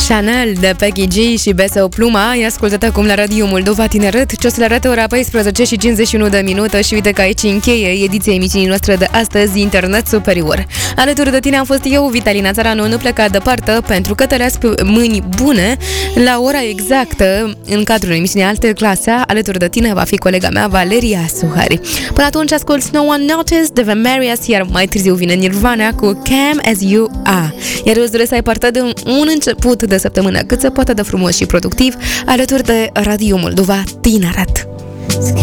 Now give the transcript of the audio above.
Chanel de Peggy G și Besă Pluma. E ascultată acum la Radio Moldova Tineret. Ce o să le arate ora 14 și 51 de minute și uite că aici încheie ediția emisiunii noastre de astăzi, Internet Superior. Alături de tine am fost eu, Vitalina Țăranu. Nu pleca departe pentru că te las pe mâini bune la ora exactă în cadrul emisiunii Alte Clase. Alături de tine va fi colega mea, Valeria Suhari. Până atunci asculti No One Noticed de Vemarias, iar mai târziu vine Nirvana cu Cam As You Are. Iar eu îți doresc să ai parte de un început de săptămână cât se poate de frumos și productiv alături de Radio Moldova Tineret.